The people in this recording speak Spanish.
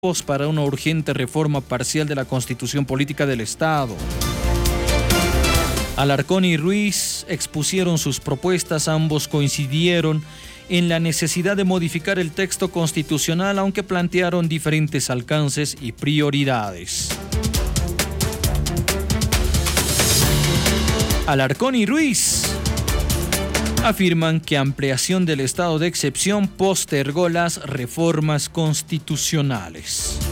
para una urgente reforma parcial de la Constitución Política del Estado. Alarcón y Ruiz expusieron sus propuestas, ambos coincidieron en la necesidad de modificar el texto constitucional, aunque plantearon diferentes alcances y prioridades. Alarcón y Ruiz afirman que ampliación del estado de excepción postergó las reformas constitucionales.